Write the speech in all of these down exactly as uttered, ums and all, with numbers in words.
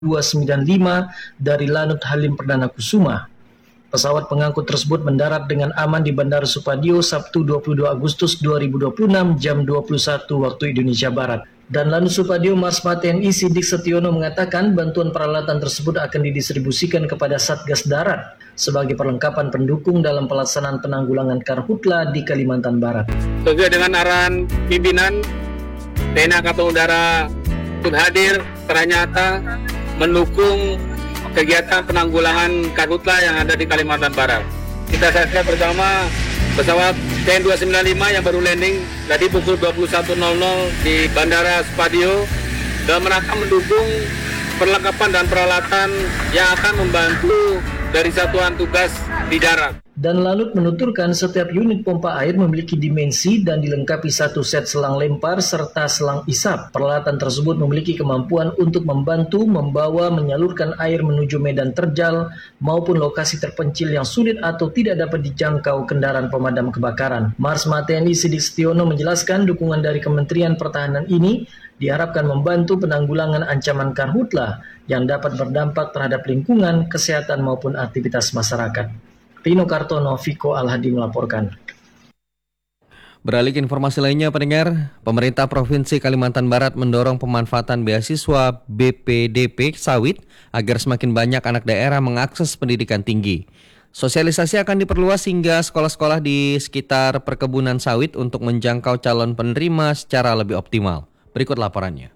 dua sembilan lima dari Lanut Halim Perdana Kusuma. Pesawat pengangkut tersebut mendarat dengan aman di Bandara Supadio Sabtu dua puluh dua Agustus dua ribu dua puluh enam jam dua puluh satu waktu Indonesia Barat. Dan Lanut Supadio Marsma T N I Sidik Setiono mengatakan bantuan peralatan tersebut akan didistribusikan kepada Satgas Darat sebagai perlengkapan pendukung dalam pelaksanaan penanggulangan karhutla di Kalimantan Barat. Sesuai dengan arahan pimpinan, T N I Angkatan Udara turut hadir ternyata mendukung kegiatan penanggulangan karhutla yang ada di Kalimantan Barat. Kita saksikan bersama pesawat T N dua sembilan lima yang baru landing tadi pukul dua puluh satu nol nol di Bandara Supadio dalam rangka mendukung perlengkapan dan peralatan yang akan membantu dari satuan tugas di darat. Dan Lanut menuturkan setiap unit pompa air memiliki dimensi dan dilengkapi satu set selang lempar serta selang isap. Peralatan tersebut memiliki kemampuan untuk membantu membawa menyalurkan air menuju medan terjal maupun lokasi terpencil yang sulit atau tidak dapat dijangkau kendaraan pemadam kebakaran. Marsma T N I Sidik Setiono menjelaskan dukungan dari Kementerian Pertahanan ini diharapkan membantu penanggulangan ancaman karhutla yang dapat berdampak terhadap lingkungan, kesehatan maupun aktivitas masyarakat. Rino Kartono, Viko Alhadi melaporkan. Beralih ke informasi lainnya, pendengar, pemerintah Provinsi Kalimantan Barat mendorong pemanfaatan beasiswa B P D P sawit agar semakin banyak anak daerah mengakses pendidikan tinggi. Sosialisasi akan diperluas hingga sekolah-sekolah di sekitar perkebunan sawit untuk menjangkau calon penerima secara lebih optimal. Berikut laporannya.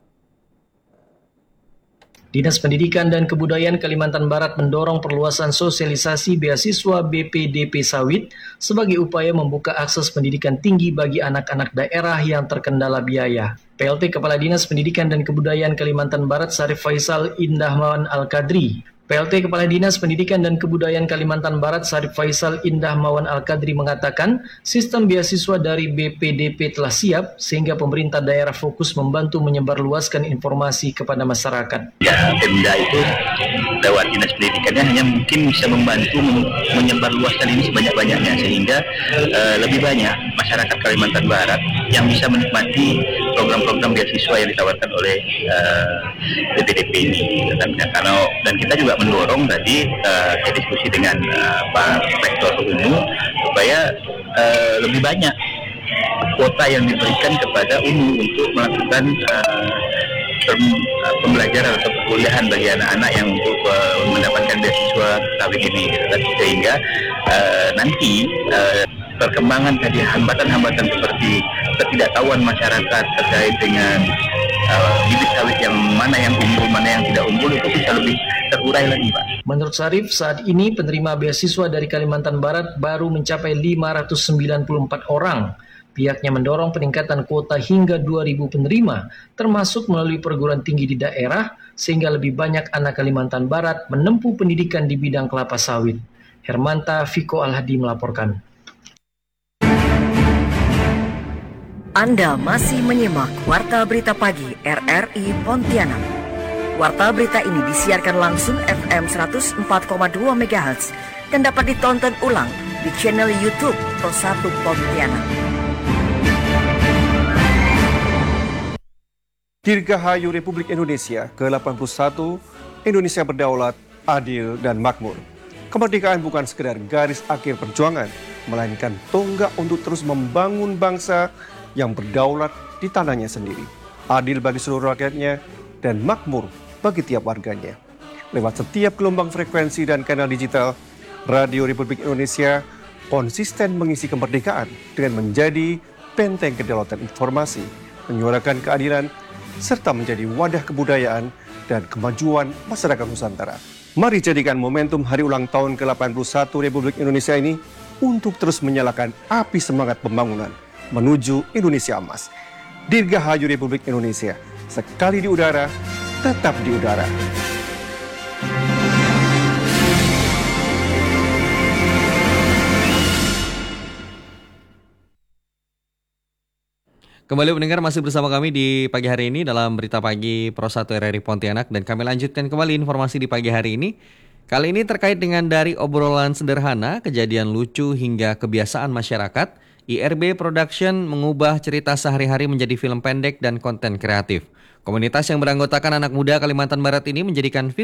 Dinas Pendidikan dan Kebudayaan Kalimantan Barat mendorong perluasan sosialisasi beasiswa B P D P sawit sebagai upaya membuka akses pendidikan tinggi bagi anak-anak daerah yang terkendala biaya. P L T Kepala Dinas Pendidikan dan Kebudayaan Kalimantan Barat Sarif Faisal Indahmawan Al-Kadri, P L T Kepala Dinas Pendidikan dan Kebudayaan Kalimantan Barat Sarif Faisal Indahmawan Al-Kadri mengatakan sistem beasiswa dari B P D P telah siap sehingga pemerintah daerah fokus membantu menyebarluaskan informasi kepada masyarakat. Ya, Pemda itu lewat Dinas Pendidikannya hanya mungkin bisa membantu menyebarluaskan ini sebanyak-banyaknya sehingga uh, lebih banyak masyarakat Kalimantan Barat yang bisa menikmati program-program beasiswa yang ditawarkan oleh uh, B P D P ini. Dan, karena, dan kita juga mendorong tadi uh, diskusi dengan uh, Pak Rektor U N U supaya uh, lebih banyak kuota yang diberikan kepada U N U untuk melakukan uh, pembelajaran atau perkuliahan bagi anak-anak yang untuk uh, mendapatkan beasiswa sawit ini, sehingga uh, nanti uh, perkembangan tadi hambatan-hambatan seperti ketidaktahuan masyarakat terkait dengan uh, bibit sawit yang mana yang unggul, mana yang tidak unggul itu bisa lebih terurai lagi, Pak. Menurut Sarif, saat ini penerima beasiswa dari Kalimantan Barat baru mencapai lima ratus sembilan puluh empat orang. Pihaknya mendorong peningkatan kuota hingga dua ribu penerima, termasuk melalui perguruan tinggi di daerah, sehingga lebih banyak anak Kalimantan Barat menempuh pendidikan di bidang kelapa sawit. Hermanta Viko Alhadi melaporkan. Anda masih menyimak Warta Berita Pagi R R I Pontianak. Warta berita ini disiarkan langsung F M seratus empat koma dua megahertz dan dapat ditonton ulang di channel YouTube Pro satu Pontianak. Dirgahayu Republik Indonesia ke delapan puluh satu, Indonesia berdaulat, adil, dan makmur. Kemerdekaan bukan sekedar garis akhir perjuangan, melainkan tonggak untuk terus membangun bangsa yang berdaulat di tanahnya sendiri, adil bagi seluruh rakyatnya, dan makmur bagi tiap warganya. Lewat setiap gelombang frekuensi dan kanal digital, Radio Republik Indonesia konsisten mengisi kemerdekaan dengan menjadi benteng kedaulatan informasi, menyuarakan keadilan, serta menjadi wadah kebudayaan dan kemajuan masyarakat Nusantara. Mari jadikan momentum hari ulang tahun ke delapan puluh satu Republik Indonesia ini untuk terus menyalakan api semangat pembangunan menuju Indonesia emas. Dirgahayu Republik Indonesia, sekali di udara, tetap di udara. Kembali mendengar, masih bersama kami di pagi hari ini dalam Berita Pagi Pro satu R R I Pontianak, dan kami lanjutkan kembali informasi di pagi hari ini. Kali ini terkait dengan dari obrolan sederhana, kejadian lucu hingga kebiasaan masyarakat, I R B Production mengubah cerita sehari-hari menjadi film pendek dan konten kreatif. Komunitas yang beranggotakan anak muda Kalimantan Barat ini menjadikan